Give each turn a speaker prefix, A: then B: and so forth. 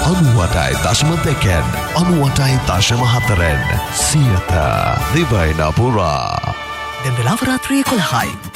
A: 98.2 98.4 සියත දිවයින පුරා
B: දැන් වෙලාව රාත්‍රී 11යි.